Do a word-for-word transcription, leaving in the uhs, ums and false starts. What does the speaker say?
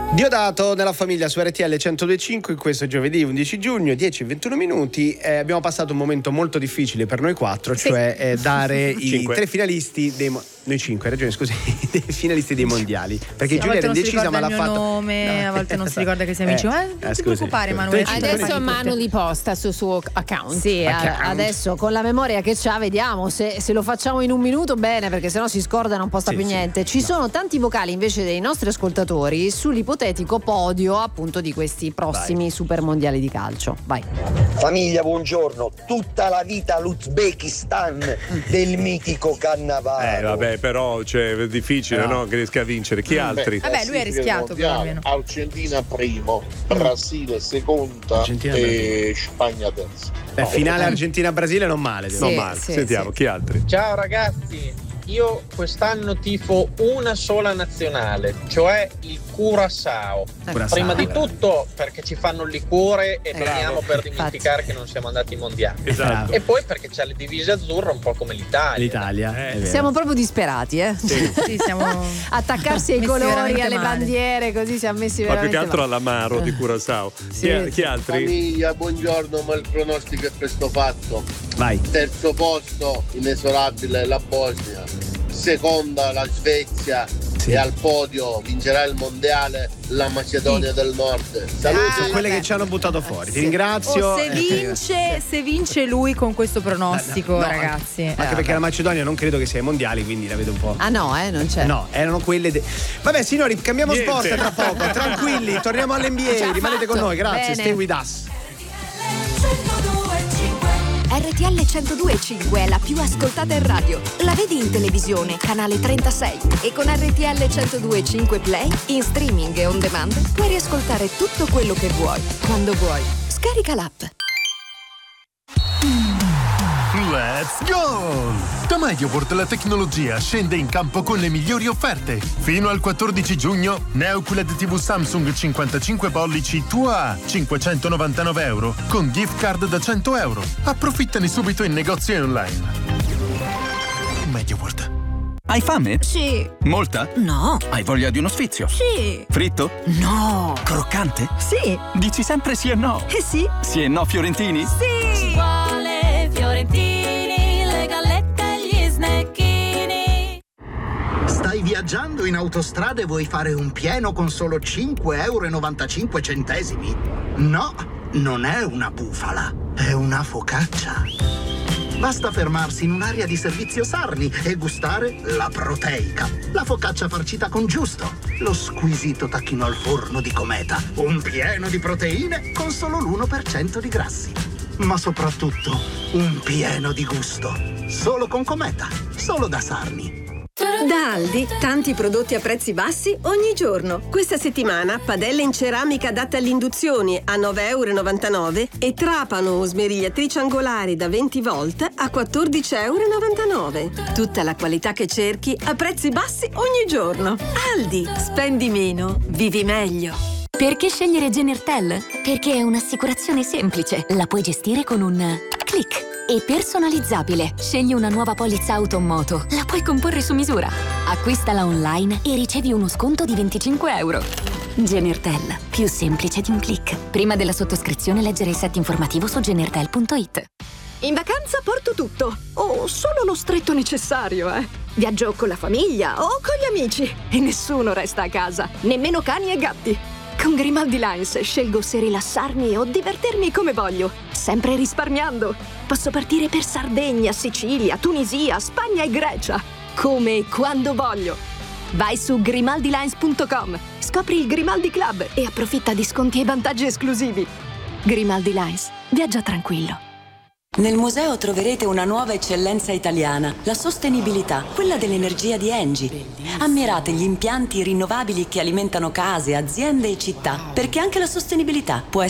Diodato nella famiglia su R T L centodue e cinque in questo giovedì undici giugno, dieci e ventuno minuti. Eh, abbiamo passato un momento molto difficile per noi quattro, sì. cioè eh, dare i tre finalisti dei mo- noi cinque, hai ragione, scusi, dei finalisti dei mondiali. Perché sì, Giulia era indecisa, ma l'ha fatto. Nome, no. A volte non si ricorda che sei amici. Eh, non eh, ti preoccupare, Manuel. Adesso Manu li posta sul suo account. Sì, account. Adesso con la memoria che c'ha, vediamo se, se lo facciamo in un minuto bene, perché sennò si scorda e non posta sì, più sì. niente. Ci no. sono tanti vocali invece dei nostri ascoltatori sull'ipotetico podio appunto di questi prossimi Vai. super mondiali di calcio. Vai. Famiglia, buongiorno. Tutta la vita l'Uzbekistan del mitico Cannavaro. Eh vabbè, però cioè, è difficile, no? no? Che riesca a vincere. Chi Beh, altri? Vabbè, lui è rischiato però almeno. Argentina primo, Brasile seconda Argentina e Spagna terza. Beh, finale Argentina-Brasile non male. Sì, non male. Sì, Sentiamo, sì. chi altri? Ciao ragazzi. Io quest'anno tifo una sola nazionale, cioè il Curaçao. Curaçao. Prima di tutto perché ci fanno il liquore e beviamo per dimenticare che non siamo andati ai mondiali. Esatto. E poi perché c'ha le divise azzurre un po' come l'Italia. L'Italia. Eh, siamo proprio disperati, eh? Sì, sì siamo attaccarsi ai colori, alle male. bandiere, così siamo messi veramente. Ma più che altro male. all'amaro di Curaçao. Sì, chi, sì. chi altri? Famiglia, buongiorno, ma il pronostico è presto fatto. Vai. Terzo posto, inesorabile la Bosnia. Seconda la Svezia sì. e al podio vincerà il mondiale la Macedonia sì. del Nord. Saluti. Ah, quelle che ci hanno buttato fuori. Sì. Ti ringrazio. Oh, se vince, se vince lui con questo pronostico, no, Anche ragazzi. Eh, perché vabbè. la Macedonia non credo che sia ai mondiali, quindi la vedo un po'. Ah no, eh, non c'è. No, erano quelle. De... Vabbè, signori, cambiamo Niente. sport tra poco. Tranquilli, torniamo all'N B A. Rimanete con noi, grazie. Bene. Stay with us. R T L centodue e cinque è la più ascoltata in radio. La vedi in televisione, canale trentasei. E con R T L centodue e cinque Play, in streaming e on demand, puoi riascoltare tutto quello che vuoi, quando vuoi. Scarica l'app. Let's go! Da Mediaport la tecnologia scende in campo con le migliori offerte. Fino al quattordici giugno, Neo Q L E D T V Samsung cinquantacinque pollici tua A cinquecentonovantanove euro con gift card da cento euro. Approfittane subito in negozio e online. Mediaport. Hai fame? Sì. Molta? No. Hai voglia di uno sfizio? Sì. Fritto? No. Croccante? Sì. Dici sempre sì e no? Eh sì. Sì e no fiorentini? Sì. Ci vuole fiorentini, le gallette e gli snecchini. Stai viaggiando in autostrada e vuoi fare un pieno con solo cinque e novantacinque centesimi? No, non è una bufala, è una focaccia. Basta fermarsi in un'area di servizio Sarni e gustare la proteica, la focaccia farcita con giusto, lo squisito tacchino al forno di Cometa, un pieno di proteine con solo l'uno per cento di grassi. Ma soprattutto un pieno di gusto. Solo con Cometa, solo da Sarni. Da Aldi, tanti prodotti a prezzi bassi ogni giorno. Questa settimana padelle in ceramica adatte alle induzioni a nove e novantanove euro e trapano o smerigliatrici angolari da venti volt a quattordici e novantanove euro. Tutta la qualità che cerchi a prezzi bassi ogni giorno. Aldi, spendi meno, vivi meglio. Perché scegliere Genertel? Perché è un'assicurazione semplice. La puoi gestire con un click. E personalizzabile. Scegli una nuova polizza auto o moto. La puoi comporre su misura. Acquistala online e ricevi uno sconto di venticinque euro. Genertel. Più semplice di un click. Prima della sottoscrizione leggere il set informativo su genertel punto it. In vacanza porto tutto, o solo lo stretto necessario, eh. Viaggio con la famiglia o con gli amici e nessuno resta a casa, nemmeno cani e gatti. Con Grimaldi Lines scelgo se rilassarmi o divertirmi come voglio, sempre risparmiando. Posso partire per Sardegna, Sicilia, Tunisia, Spagna e Grecia, come e quando voglio. Vai su grimaldi lines punto com, scopri il Grimaldi Club e approfitta di sconti e vantaggi esclusivi. Grimaldi Lines, viaggia tranquillo. Nel museo troverete una nuova eccellenza italiana, la sostenibilità, quella dell'energia di Engie. Ammirate gli impianti rinnovabili che alimentano case, aziende e città, perché anche la sostenibilità può essere